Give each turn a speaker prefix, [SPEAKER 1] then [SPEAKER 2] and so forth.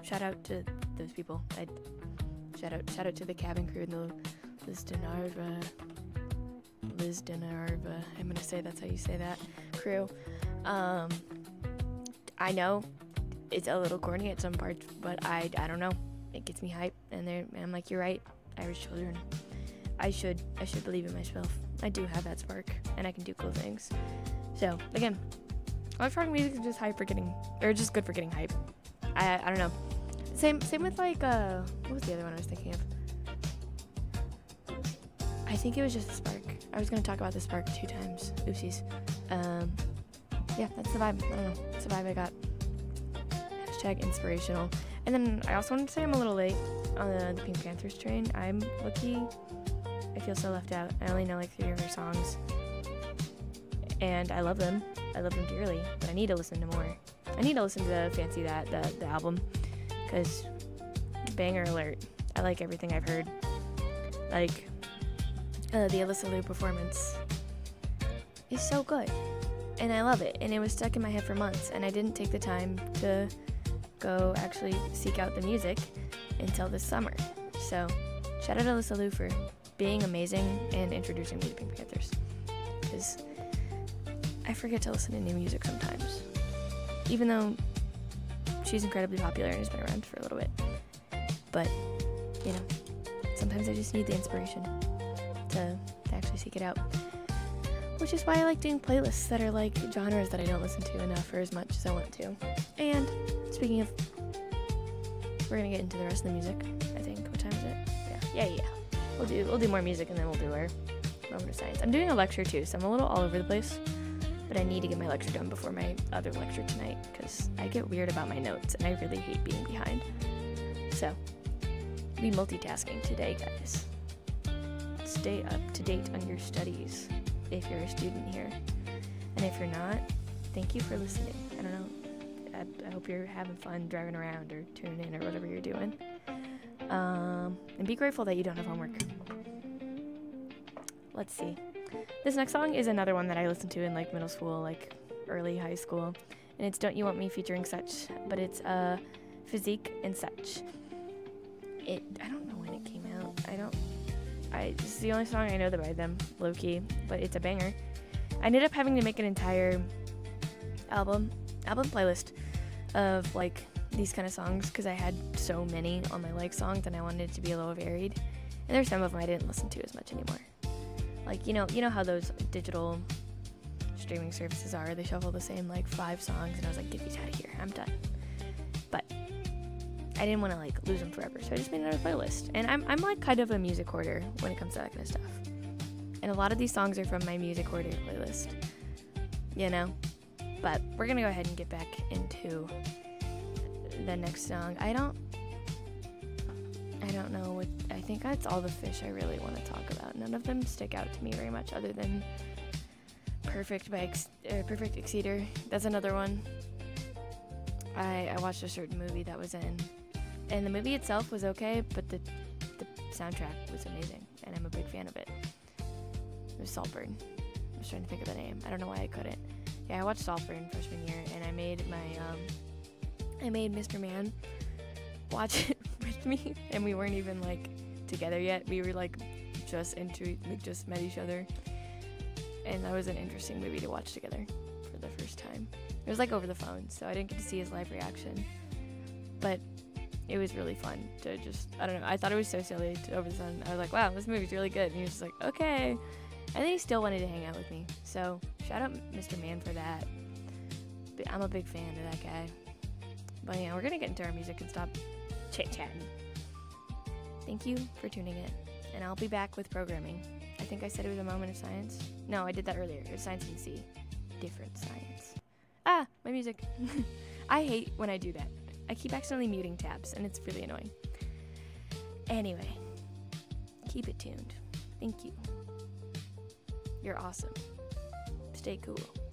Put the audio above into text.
[SPEAKER 1] shout out to those people. Shout out to the cabin crew and the Liz Denarva, I'm gonna say that's how you say that, crew. I know it's a little corny at some parts, but I don't know. It gets me hype, and I'm like, you're right, Irish children. I should believe in myself. I do have that spark, and I can do cool things. So again, electronic music is just just good for getting hype. I don't know. Same with like what was the other one I was thinking of? I think it was just the spark. I was gonna talk about the spark 2 times. Oopsies. Yeah, that's the vibe. I don't know. That's the vibe I got. Hashtag inspirational. And then I also wanted to say I'm a little late on the Pink Panthers train. I'm lucky. I feel so left out. I only know like 3 of their songs. And I love them. I love them dearly. But I need to listen to more. I need to listen to the Fancy That, the album. Because banger alert. I like everything I've heard. Like, the Alyssa Liu performance is so good. And I love it. And it was stuck in my head for months. And I didn't take the time to go actually seek out the music until this summer. So, shout out to Alyssa Liu for being amazing and introducing me to Pink Panthers. Because I forget to listen to new music sometimes. Even though she's incredibly popular and has been around for a little bit. But, you know, sometimes I just need the inspiration to actually seek it out. Which is why I like doing playlists that are like genres that I don't listen to enough or as much as I want to. And speaking of, we're gonna get into the rest of the music, I think. What time is it? Yeah. We'll do more music and then we'll do our moment of science. I'm doing a lecture too, so I'm a little all over the place. But I need to get my lecture done before my other lecture tonight because I get weird about my notes and I really hate being behind. So, be multitasking today, guys. Stay up to date on your studies if you're a student here. And if you're not, thank you for listening. I don't know. I hope you're having fun driving around or tuning in or whatever you're doing. And be grateful that you don't have homework. Let's see. This next song is another one that I listened to in like middle school, like early high school. And it's Don't You Want Me featuring Such, but it's Physique and Such. I don't know when it came out. This is the only song I know by them, low-key, but it's a banger. I ended up having to make an entire album playlist of like these kind of songs because I had so many on my like songs and I wanted it to be a little varied. And there's some of them I didn't listen to as much anymore. Like, you know how those digital streaming services are. They shuffle the same like 5 songs and I was like, get these out of here. I'm done. But I didn't want to like lose them forever, so I just made another playlist. And I'm like kind of a music hoarder when it comes to that kind of stuff. And a lot of these songs are from my music hoarder playlist, you know. But we're gonna go ahead and get back into the next song. I don't know what. I think that's all the fish I really want to talk about. None of them stick out to me very much, other than Perfect by Perfect Exceeder. That's another one. I watched a certain movie that was in. And the movie itself was okay, but the soundtrack was amazing, and I'm a big fan of it. It was Saltburn. I was trying to think of the name. I don't know why I couldn't. Yeah, I watched Saltburn freshman year, and I made Mr. Man watch it with me, and we weren't even like together yet. We were like just met each other, and that was an interesting movie to watch together for the first time. It was like over the phone, so I didn't get to see his live reaction, but it was really fun to just, I don't know, I thought it was so silly over the phone. I was like, wow, this movie's really good, and he was just like, okay. And then he still wanted to hang out with me, so shout out Mr. Man for that. I'm a big fan of that guy. But yeah, we're gonna get into our music and stop chit-chatting. Thank you for tuning in, and I'll be back with programming. I think I said it was a moment of science. No, I did that earlier. It was Science and C. Different science. Ah, my music. I hate when I do that. I keep accidentally muting tabs, and it's really annoying. Anyway, keep it tuned. Thank you. You're awesome. Stay cool.